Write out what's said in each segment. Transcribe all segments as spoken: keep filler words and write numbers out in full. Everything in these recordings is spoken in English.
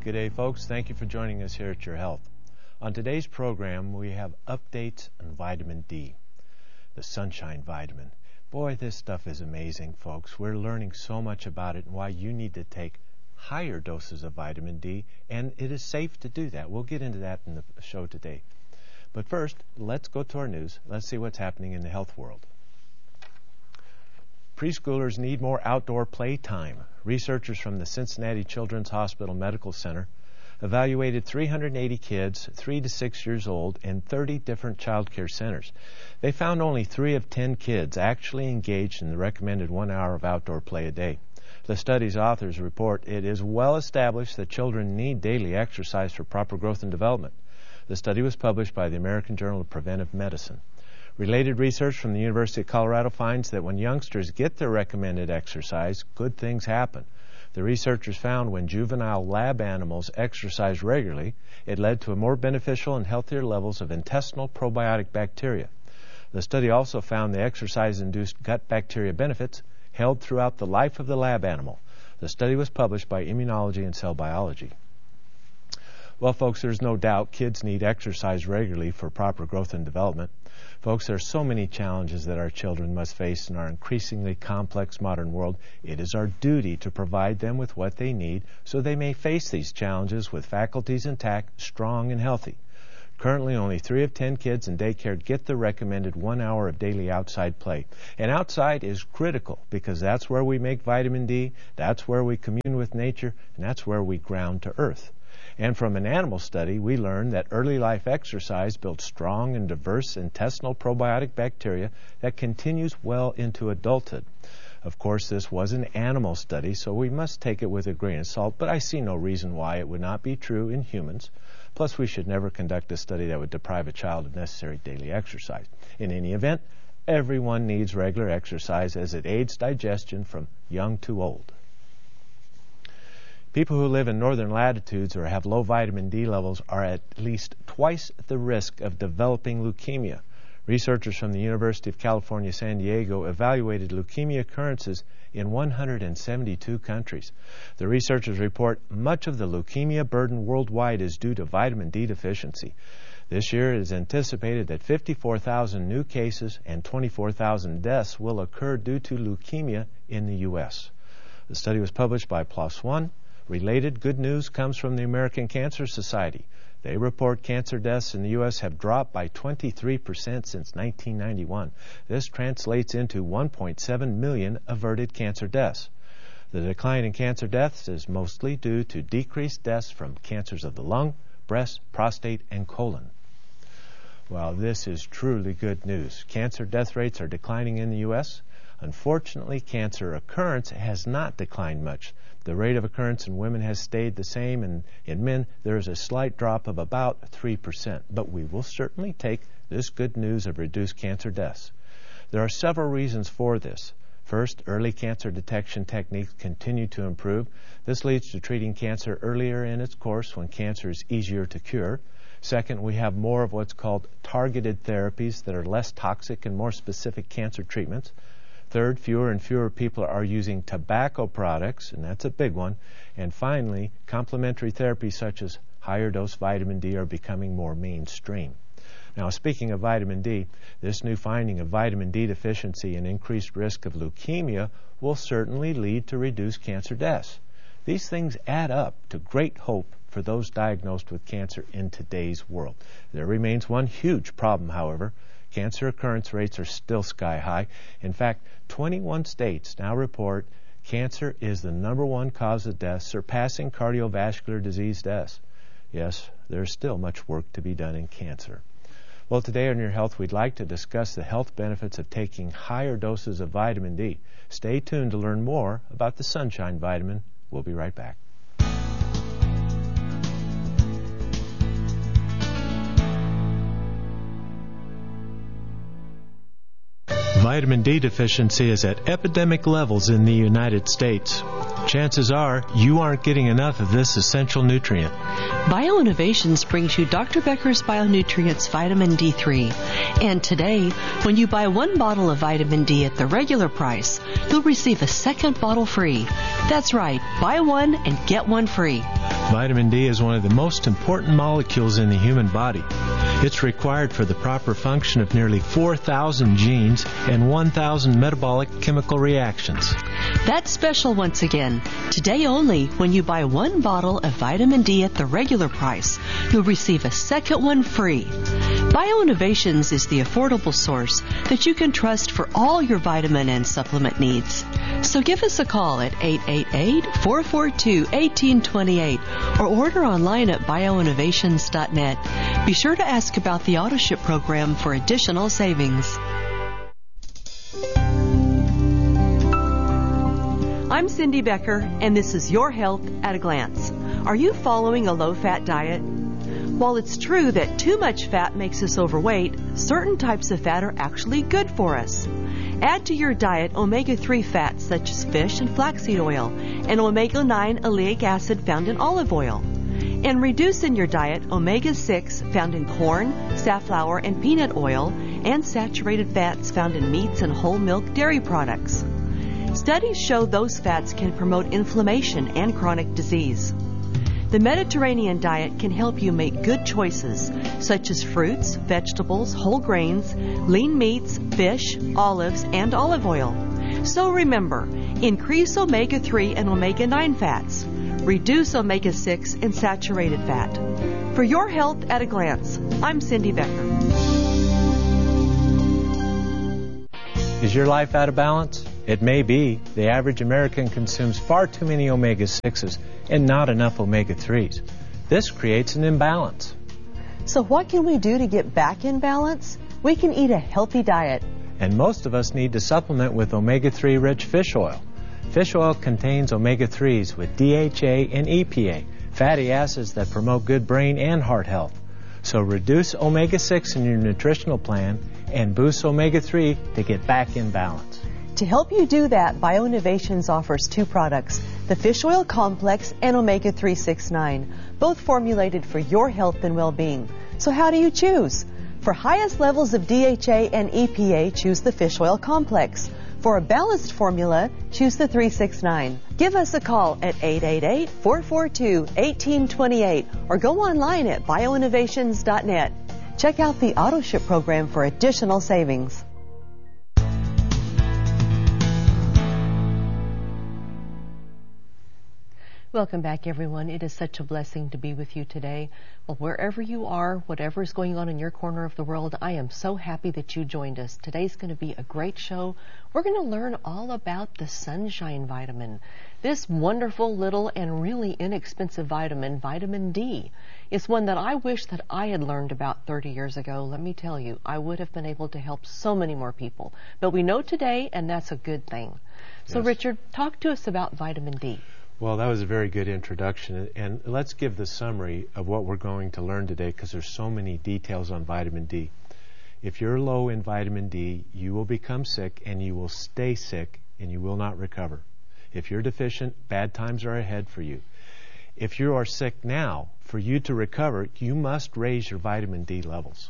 Good day, folks. Thank you for joining us here at Your Health. On today's program, we have updates on vitamin D, the sunshine vitamin. Boy, this stuff is amazing, folks. We're learning so much about it and why you need to take higher doses of vitamin D, and it is safe to do that. We'll get into that in the show today. But first, let's go to our news. Let's see what's happening in the health world. Preschoolers need more outdoor play time. Researchers from the Cincinnati Children's Hospital Medical Center evaluated three hundred eighty kids, three to six years old, in thirty different child care centers. They found only three of ten kids actually engaged in the recommended one hour of outdoor play a day. The study's authors report it is well established that children need daily exercise for proper growth and development. The study was published by the American Journal of Preventive Medicine. Related research from the University of Colorado finds that when youngsters get their recommended exercise, good things happen. The researchers found when juvenile lab animals exercised regularly, it led to a more beneficial and healthier levels of intestinal probiotic bacteria. The study also found the exercise-induced gut bacteria benefits held throughout the life of the lab animal. The study was published by Immunology and Cell Biology. Well, folks, there's no doubt kids need exercise regularly for proper growth and development. Folks, there are so many challenges that our children must face in our increasingly complex modern world. It is our duty to provide them with what they need so they may face these challenges with faculties intact, strong, and healthy. Currently, only three of ten kids in daycare get the recommended one hour of daily outside play. And outside is critical because that's where we make vitamin D, that's where we commune with nature, and that's where we ground to earth. And from an animal study, we learned that early life exercise builds strong and diverse intestinal probiotic bacteria that continues well into adulthood. Of course, this was an animal study, so we must take it with a grain of salt, but I see no reason why it would not be true in humans. Plus, we should never conduct a study that would deprive a child of necessary daily exercise. In any event, everyone needs regular exercise as it aids digestion from young to old. People who live in northern latitudes or have low vitamin D levels are at least twice the risk of developing leukemia. Researchers from the University of California, San Diego evaluated leukemia occurrences in one hundred seventy-two countries. The researchers report much of the leukemia burden worldwide is due to vitamin D deficiency. This year it is anticipated that fifty-four thousand new cases and twenty-four thousand deaths will occur due to leukemia in the U S. The study was published by PLOS ONE. Related good news comes from the American Cancer Society. They report cancer deaths in the U S have dropped by twenty-three percent since nineteen ninety-one. This translates into one point seven million averted cancer deaths. The decline in cancer deaths is mostly due to decreased deaths from cancers of the lung, breast, prostate, and colon. Well, this is truly good news. Cancer death rates are declining in the U S. Unfortunately, cancer occurrence has not declined much. The rate of occurrence in women has stayed the same, and in men there is a slight drop of about three percent. But we will certainly take this good news of reduced cancer deaths. There are several reasons for this. First, early cancer detection techniques continue to improve. This leads to treating cancer earlier in its course when cancer is easier to cure. Second, we have more of what's called targeted therapies that are less toxic and more specific cancer treatments. Third, fewer and fewer people are using tobacco products, and that's a big one. And finally, complementary therapies such as higher dose vitamin D are becoming more mainstream. Now, speaking of vitamin D, this new finding of vitamin D deficiency and increased risk of leukemia will certainly lead to reduced cancer deaths. These things add up to great hope for those diagnosed with cancer in today's world. There remains one huge problem, however. Cancer occurrence rates are still sky high. In fact, twenty-one states now report cancer is the number one cause of death, surpassing cardiovascular disease deaths. Yes, there's still much work to be done in cancer. Well, today on Your Health, we'd like to discuss the health benefits of taking higher doses of vitamin D. Stay tuned to learn more about the sunshine vitamin. We'll be right back. Vitamin D deficiency is at epidemic levels in the United States. Chances are you aren't getting enough of this essential nutrient. BioInnovations brings you Doctor Becker's Bionutrients Vitamin D three. And today, when you buy one bottle of vitamin D at the regular price, you'll receive a second bottle free. That's right, buy one and get one free. Vitamin D is one of the most important molecules in the human body. It's required for the proper function of nearly four thousand genes and one thousand metabolic chemical reactions. That's special once again. Today only, when you buy one bottle of vitamin D at the regular price, you'll receive a second one free. BioInnovations is the affordable source that you can trust for all your vitamin and supplement needs. So give us a call at eight eight eight, four four two, one eight two eight or order online at bioinnovations dot net. Be sure to ask about the AutoShip program for additional savings. I'm Cindy Becker, and this is Your Health at a Glance. Are you following a low-fat diet? While it's true that too much fat makes us overweight, certain types of fat are actually good for us. Add to your diet omega three fats such as fish and flaxseed oil, and omega nine oleic acid found in olive oil. And reduce in your diet omega six found in corn, safflower, and peanut oil, and saturated fats found in meats and whole milk dairy products. Studies show those fats can promote inflammation and chronic disease. The Mediterranean diet can help you make good choices, such as fruits, vegetables, whole grains, lean meats, fish, olives, and olive oil. So remember, increase omega three and omega nine fats. Reduce omega six and saturated fat. For Your Health at a Glance, I'm Cindy Becker. Is your life out of balance? It may be. The average American consumes far too many omega sixes and not enough omega threes. This creates an imbalance. So what can we do to get back in balance? We can eat a healthy diet. And most of us need to supplement with omega three rich fish oil. Fish oil contains omega threes with D H A and E P A, fatty acids that promote good brain and heart health. So reduce omega six in your nutritional plan and boost omega three to get back in balance. To help you do that, BioInnovations offers two products, the Fish Oil Complex and omega three sixty-nine, both formulated for your health and well-being. So how do you choose? For highest levels of D H A and E P A, choose the Fish Oil Complex. For a balanced formula, choose the three sixty-nine. Give us a call at eight eight eight, four four two, one eight two eight or go online at bioinnovations dot net. Check out the AutoShip program for additional savings. Welcome back, everyone. It is such a blessing to be with you today. Well, wherever you are, whatever is going on in your corner of the world, I am so happy that you joined us. Today's going to be a great show. We're going to learn all about the sunshine vitamin. This wonderful little and really inexpensive vitamin, vitamin D, is one that I wish that I had learned about thirty years ago. Let me tell you, I would have been able to help so many more people. But we know today, and that's a good thing. So, yes. Richard, talk to us about vitamin D. Well, that was a very good introduction, and let's give the summary of what we're going to learn today because there's so many details on vitamin D. If you're low in vitamin D, you will become sick and you will stay sick and you will not recover. If you're deficient, bad times are ahead for you. If you are sick now, for you to recover, you must raise your vitamin D levels.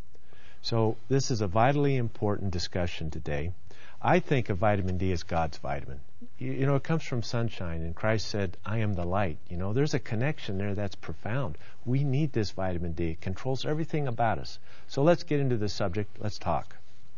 So this is a vitally important discussion today. I think of vitamin D as God's vitamin. You, you know, it comes from sunshine, and Christ said, I am the light. You know, there's a connection there that's profound. We need this vitamin D. It controls everything about us. So let's get into the subject. Let's talk.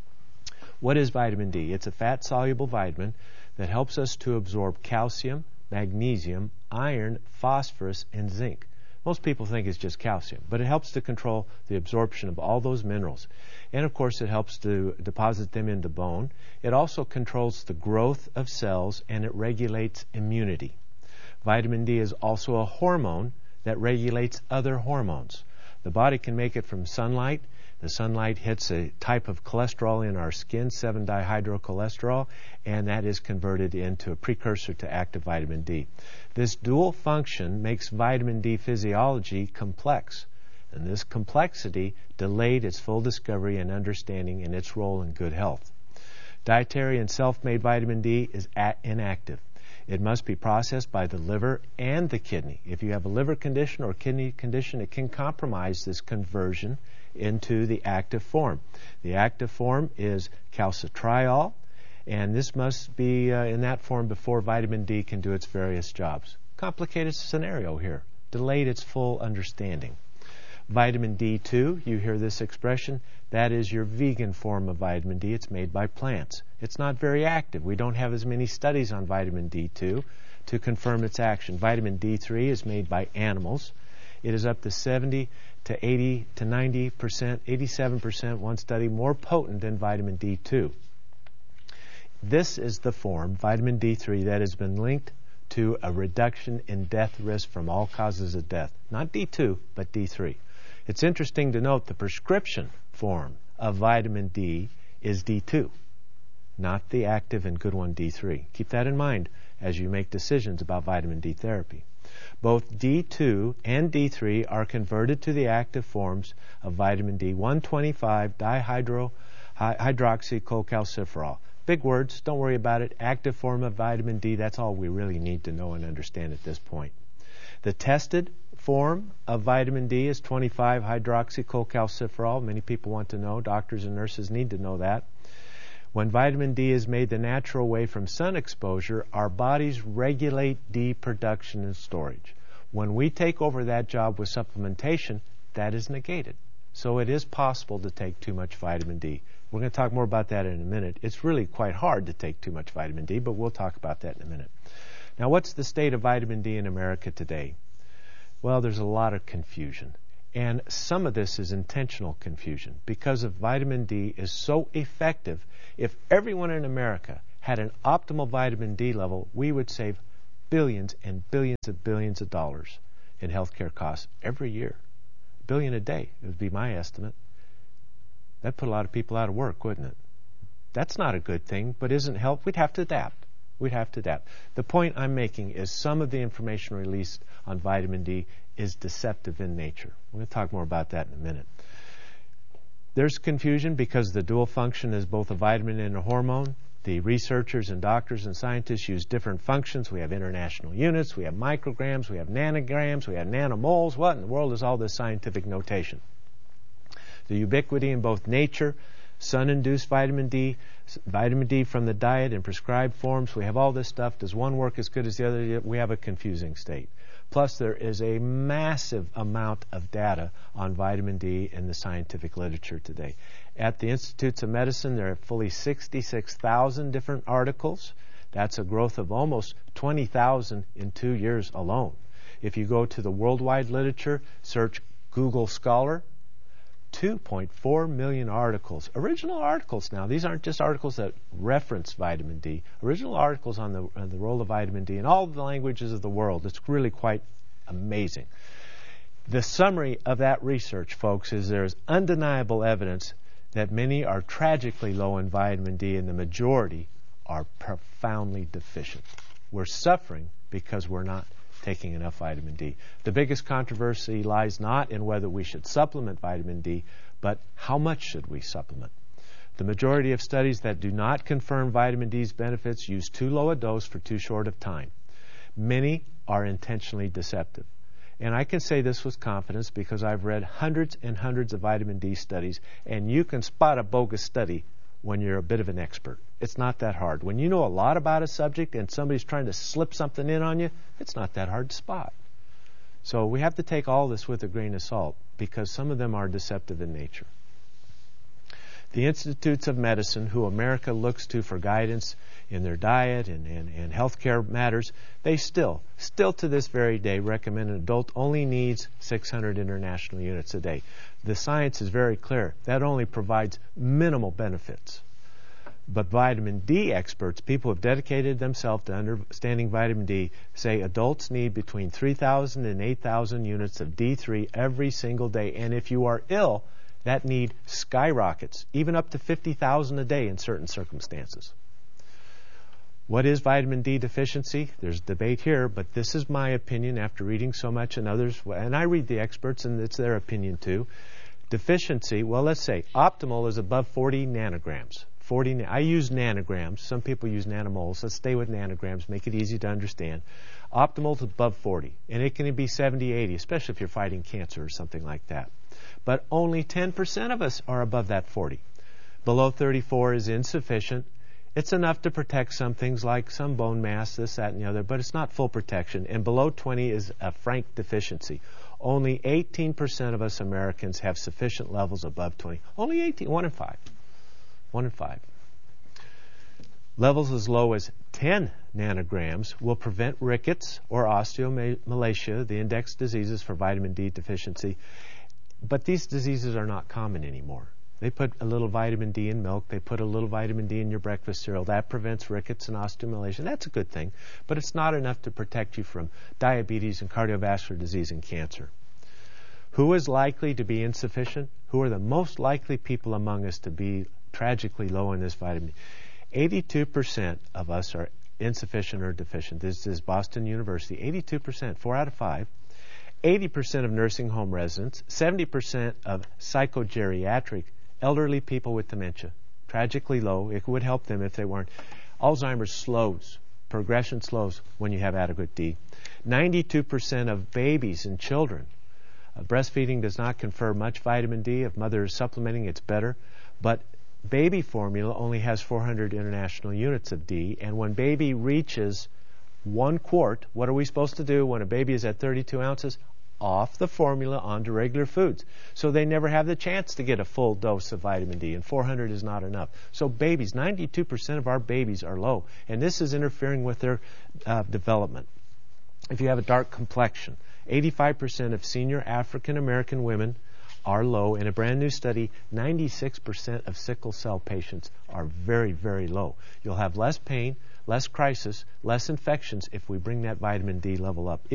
What is vitamin D? It's a fat-soluble vitamin that helps us to absorb calcium, magnesium, iron, phosphorus, and zinc. Most people think it's just calcium, but it helps to control the absorption of all those minerals. And, of course, it helps to deposit them into bone. It also controls the growth of cells, and it regulates immunity. Vitamin D is also a hormone that regulates other hormones. The body can make it from sunlight. The sunlight hits a type of cholesterol in our skin, seven dihydrocholesterol, and that is converted into a precursor to active vitamin D. This dual function makes vitamin D physiology complex, and this complexity delayed its full discovery and understanding in its role in good health. Dietary and self-made vitamin D is inactive. It must be processed by the liver and the kidney. If you have a liver condition or kidney condition, it can compromise this conversion into the active form. The active form is calcitriol, and this must be uh, in that form before vitamin D can do its various jobs. Complicated scenario here. delayed its full understanding. Vitamin D two, you hear this expression, that is your vegan form of vitamin D. It's made by plants. It's not very active. We don't have as many studies on vitamin D two to confirm its action. Vitamin D three is made by animals. It is up to seventy to eighty to ninety percent, eighty-seven percent, one study, more potent than vitamin D two. This is the form, vitamin D three, that has been linked to a reduction in death risk from all causes of death. Not D two, but D three. It's interesting to note the prescription form of vitamin D is D two, not the active and good one D three. Keep that in mind as you make decisions about vitamin D therapy. Both D two and D three are converted to the active forms of vitamin D, one twenty-five dihydro hydroxycholcalciferol. Big words, don't worry about it. Active form of vitamin D, that's all we really need to know and understand at this point. The tested form of vitamin D is twenty-five hydroxycholcalciferol. Many people want to know. Doctors and nurses need to know that. When vitamin D is made the natural way from sun exposure, our bodies regulate D production and storage. When we take over that job with supplementation, that is negated. So it is possible to take too much vitamin D. We're going to talk more about that in a minute. It's really quite hard to take too much vitamin D, but we'll talk about that in a minute. Now, what's the state of vitamin D in America today? Well, there's a lot of confusion. And some of this is intentional confusion because of vitamin D is so effective. If everyone in America had an optimal vitamin D level, we would save billions and billions of billions of dollars in healthcare costs every year. A billion a day, it would be my estimate. That'd put a lot of people out of work, wouldn't it? That's not a good thing, but isn't help. We'd have to adapt. We'd have to adapt. The point I'm making is some of the information released on vitamin D is deceptive in nature. We're going to talk more about that in a minute. There's confusion because the dual function is both a vitamin and a hormone. The researchers and doctors and scientists use different functions. We have international units, we have micrograms, we have nanograms, we have nanomoles. What in the world is all this scientific notation? The ubiquity in both nature, sun-induced vitamin D, vitamin D from the diet in prescribed forms. We have all this stuff. Does one work as good as the other? We have a confusing state. Plus, there is a massive amount of data on vitamin D in the scientific literature today. At the Institutes of Medicine, there are fully sixty-six thousand different articles. That's a growth of almost twenty thousand in two years alone. If you go to the worldwide literature, search Google Scholar, two point four million articles. Original articles now. These aren't just articles that reference vitamin D. Original articles on the, on the role of vitamin D in all the languages of the world. It's really quite amazing. The summary of that research, folks, is there's undeniable evidence that many are tragically low in vitamin D and the majority are profoundly deficient. We're suffering because we're not taking enough vitamin D. The biggest controversy lies not in whether we should supplement vitamin D, but how much should we supplement? The majority of studies that do not confirm vitamin D's benefits use too low a dose for too short of time. Many are intentionally deceptive. And I can say this with confidence because I've read hundreds and hundreds of vitamin D studies, and you can spot a bogus study when you're a bit of an expert. It's not that hard. When you know a lot about a subject and somebody's trying to slip something in on you, it's not that hard to spot. So we have to take all this with a grain of salt because some of them are deceptive in nature. The Institutes of Medicine, who America looks to for guidance in their diet and, and, and healthcare matters, they still, still to this very day recommend an adult only needs six hundred international units a day. The science is very clear. That only provides minimal benefits. But vitamin D experts, people who have dedicated themselves to understanding vitamin D, say adults need between three thousand and eight thousand units of D three every single day. And if you are ill, that need skyrockets, even up to fifty thousand a day in certain circumstances. What is vitamin D deficiency? There's debate here, but this is my opinion after reading so much and others, and I read the experts and it's their opinion too. Deficiency, well, let's say optimal is above forty nanograms. forty, I use nanograms. Some people use nanomoles. Let's stay with nanograms, make it easy to understand. Optimal is above forty, and it can be seventy, eighty, especially if you're fighting cancer or something like that. But only ten percent of us are above that forty. Below thirty-four is insufficient, It's enough to protect some things like some bone mass, this, that, and the other, but it's not full protection. And below twenty is a frank deficiency. Only eighteen percent of us Americans have sufficient levels above twenty. Only eighteen, one in five. One in five. Levels as low as ten nanograms will prevent rickets or osteomalacia, the index diseases for vitamin D deficiency. But these diseases are not common anymore. They put a little vitamin D in milk. They put a little vitamin D in your breakfast cereal. That prevents rickets and osteomalacia. That's a good thing, but it's not enough to protect you from diabetes and cardiovascular disease and cancer. Who is likely to be insufficient? Who are the most likely people among us to be tragically low in this vitamin D? eighty-two percent of us are insufficient or deficient. This is Boston University. eighty-two percent, four out of five. eighty percent of nursing home residents, seventy percent of psychogeriatric elderly people with dementia. Tragically low. It would help them if they weren't. Alzheimer's slows. Progression slows when you have adequate D. ninety-two percent of babies and children. Uh, breastfeeding does not confer much vitamin D. If mother is supplementing, it's better. But baby formula only has four hundred international units of D. And when baby reaches one quart, what are we supposed to do when a baby is at thirty-two ounces? Off the formula onto regular foods. So they never have the chance to get a full dose of vitamin D, and four hundred is not enough. So babies, ninety-two percent of our babies are low, and this is interfering with their uh, development. If you have a dark complexion, eighty-five percent of senior African American women are low. In a brand new study, ninety-six percent of sickle cell patients are very, very low. You'll have less pain, less crisis, less infections if we bring that vitamin D level up.